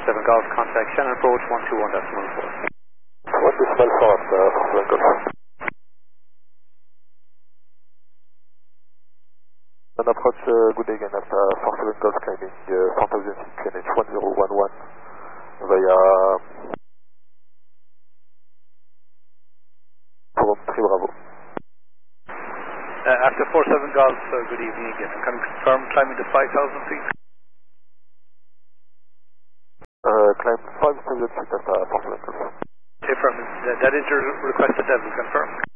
47 Golf, contact Shannon approach 121.4. 1.4 Golf. An approach, good day again at 47 Golf, climbing 4000 feet, QNH 1011 via Forum 3 Bravo. After 47 Golf, good evening again. Can you confirm climbing to 5,000 feet? Climb 5,000 feet at 47 Golf. Confirm. That is your requested level, confirm.